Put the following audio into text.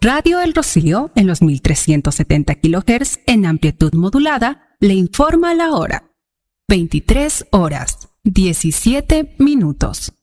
Radio El Rocío, en los 1370 kHz en amplitud modulada, le informa la hora. 23 horas, 17 minutos.